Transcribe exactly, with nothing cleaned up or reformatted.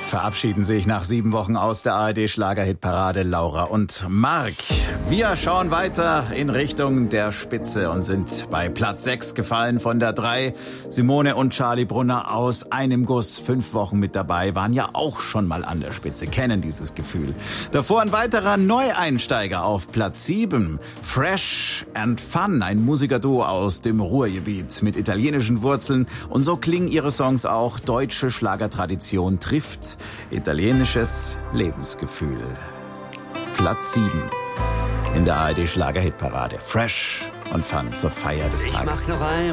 verabschieden sich nach sieben Wochen aus der A R D-Schlagerhitparade Laura und Mark. Wir schauen weiter in Richtung der Spitze und sind bei Platz sechs gefallen von der drei. Simone und Charlie Brunner aus einem Guss, fünf Wochen mit dabei, waren ja auch schon mal an der Spitze, kennen dieses Gefühl. Davor ein weiterer Neueinsteiger auf Platz sieben. Fresh and Fun, ein Musikerduo aus dem Ruhrgebiet mit italienischen Wurzeln. Und so klingen ihre Songs auch. Deutsche Schlagertradition trifft italienisches Lebensgefühl. Platz sieben in der A R D Schlagerhitparade. Fresh und Fun zur Feier des Tages.